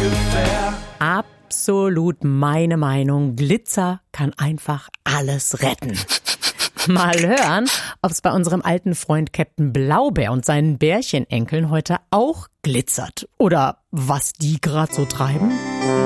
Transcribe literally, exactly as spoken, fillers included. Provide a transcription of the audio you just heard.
ungefähr. Absolut meine Meinung. Glitzer kann einfach alles retten. Mal hören, ob es bei unserem alten Freund Captain Blaubeer und seinen Bärchenenkeln heute auch glitzert. Oder was die gerade so treiben.